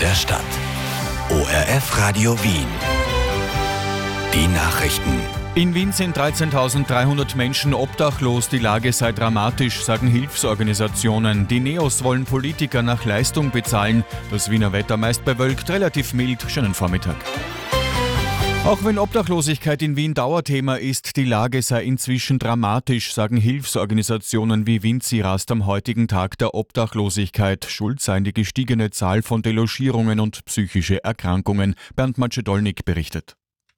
der Stadt. ORF Radio Wien. Die Nachrichten. In Wien sind 13.300 Menschen obdachlos. Die Lage sei dramatisch, sagen Hilfsorganisationen. Die Neos wollen Politiker nach Leistung bezahlen. Das Wiener Wetter meist bewölkt, relativ mild. Schönen Vormittag. Auch wenn Obdachlosigkeit in Wien Dauerthema ist, die Lage sei inzwischen dramatisch, sagen Hilfsorganisationen wie Vincirast am heutigen Tag der Obdachlosigkeit. Schuld seien die gestiegene Zahl von Delogierungen und psychische Erkrankungen. Bernd Macedolnik berichtet.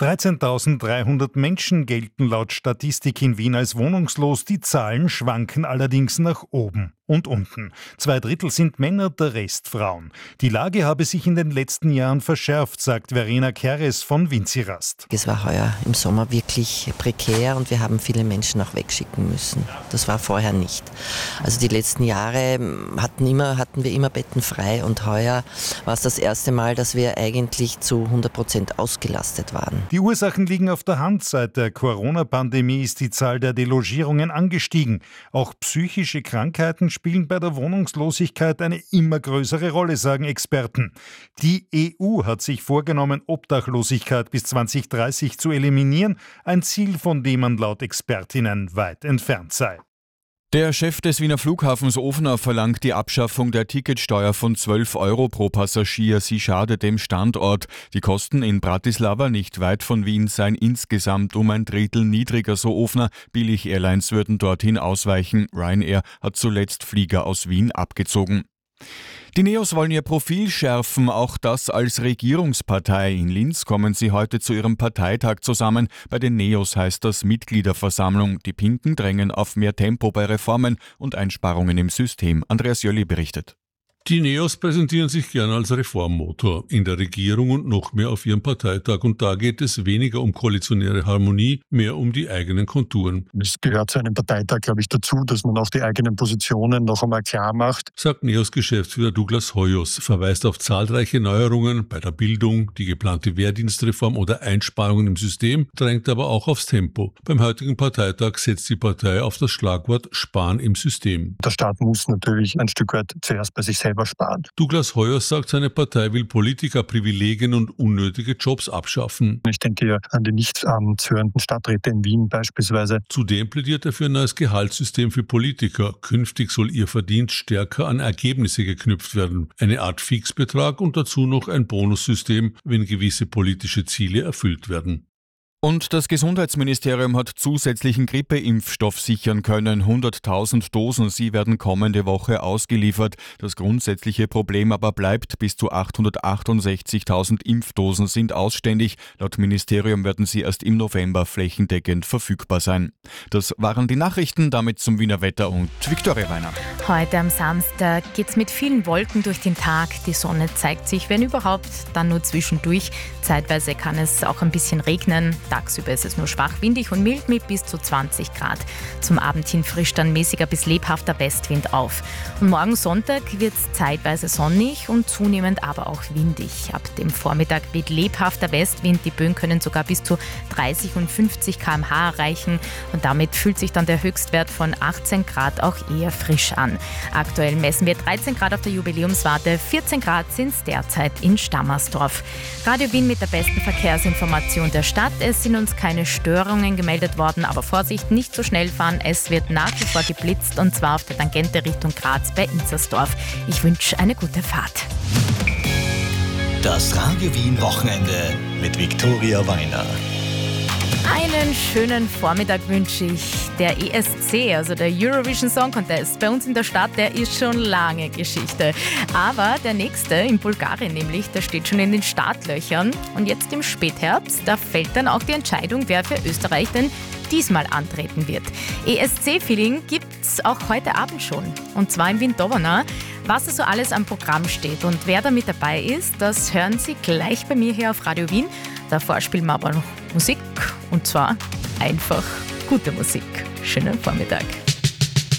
13.300 Menschen gelten laut Statistik in Wien als wohnungslos. Die Zahlen schwanken allerdings nach oben und unten. 2/3 sind Männer, der Rest Frauen. Die Lage habe sich in den letzten Jahren verschärft, sagt Verena Keres von Vincirast. Es war heuer im Sommer wirklich prekär und wir haben viele Menschen auch wegschicken müssen. Das war vorher nicht. Also die letzten Jahre hatten wir immer Betten frei und heuer war es das erste Mal, dass wir eigentlich zu 100% ausgelastet waren. Die Ursachen liegen auf der Hand. Seit der Corona-Pandemie ist die Zahl der Delogierungen angestiegen. Auch psychische Krankheiten spielen bei der Wohnungslosigkeit eine immer größere Rolle, sagen Experten. Die EU hat sich vorgenommen, Obdachlosigkeit bis 2030 zu eliminieren, ein Ziel, von dem man laut Expertinnen weit entfernt sei. Der Chef des Wiener Flughafens Ofner verlangt die Abschaffung der Ticketsteuer von 12 Euro pro Passagier. Sie schadet dem Standort. Die Kosten in Bratislava, nicht weit von Wien, seien insgesamt um ein Drittel niedriger, so Ofner. Billig-Airlines würden dorthin ausweichen. Ryanair hat zuletzt Flieger aus Wien abgezogen. Die Neos wollen ihr Profil schärfen, auch das als Regierungspartei. In Linz kommen sie heute zu ihrem Parteitag zusammen. Bei den Neos heißt das Mitgliederversammlung. Die Pinken drängen auf mehr Tempo bei Reformen und Einsparungen im System. Andreas Jölli berichtet. Die Neos präsentieren sich gerne als Reformmotor in der Regierung und noch mehr auf ihrem Parteitag. Und da geht es weniger um koalitionäre Harmonie, mehr um die eigenen Konturen. Es gehört zu einem Parteitag, glaube ich, dazu, dass man auch die eigenen Positionen noch einmal klar macht. Sagt Neos-Geschäftsführer Douglas Hoyos, verweist auf zahlreiche Neuerungen bei der Bildung, die geplante Wehrdienstreform oder Einsparungen im System, drängt aber auch aufs Tempo. Beim heutigen Parteitag setzt die Partei auf das Schlagwort Sparen im System. Der Staat muss natürlich ein Stück weit zuerst bei sich selber sparen. Douglas Hoyos sagt, seine Partei will Politikerprivilegien und unnötige Jobs abschaffen. Ich denke hier an die nicht amtshörenden Stadträte in Wien beispielsweise. Zudem plädiert er für ein neues Gehaltssystem für Politiker. Künftig soll ihr Verdienst stärker an Ergebnisse geknüpft werden. Eine Art Fixbetrag und dazu noch ein Bonussystem, wenn gewisse politische Ziele erfüllt werden. Und das Gesundheitsministerium hat zusätzlichen Grippeimpfstoff sichern können. 100.000 Dosen, sie werden kommende Woche ausgeliefert. Das grundsätzliche Problem aber bleibt, bis zu 868.000 Impfdosen sind ausständig. Laut Ministerium werden sie erst im November flächendeckend verfügbar sein. Das waren die Nachrichten, damit zum Wiener Wetter und Viktoria Weiner. Heute am Samstag geht's mit vielen Wolken durch den Tag. Die Sonne zeigt sich, wenn überhaupt, dann nur zwischendurch. Zeitweise kann es auch ein bisschen regnen. Tagsüber ist es nur schwach windig und mild mit bis zu 20 Grad. Zum Abend hin frischt dann mäßiger bis lebhafter Westwind auf. Und morgen Sonntag wird es zeitweise sonnig und zunehmend aber auch windig. Ab dem Vormittag weht lebhafter Westwind. Die Böen können sogar bis zu 30 und 50 km/h erreichen. Und damit fühlt sich dann der Höchstwert von 18 Grad auch eher frisch an. Aktuell messen wir 13 Grad auf der Jubiläumswarte, 14 Grad sind es derzeit in Stammersdorf. Radio Wien mit der besten Verkehrsinformation der Stadt. Es sind uns keine Störungen gemeldet worden, aber Vorsicht, nicht so schnell fahren. Es wird nach wie vor geblitzt und zwar auf der Tangente Richtung Graz bei Inzersdorf. Ich wünsche eine gute Fahrt. Das Radio Wien Wochenende mit Viktoria Weiner. Einen schönen Vormittag wünsche ich. Der ESC, also der Eurovision Song Contest, bei uns in der Stadt, der ist schon lange Geschichte. Aber der nächste, in Bulgarien nämlich, der steht schon in den Startlöchern. Und jetzt im Spätherbst, da fällt dann auch die Entscheidung, wer für Österreich denn diesmal antreten wird. ESC-Feeling gibt's auch heute Abend schon. Und zwar in Wien-Dovana. Was also alles am Programm steht und wer da mit dabei ist, das hören Sie gleich bei mir hier auf Radio Wien. Davor spielen wir aber noch Musik und zwar einfach gute Musik. Schönen Vormittag.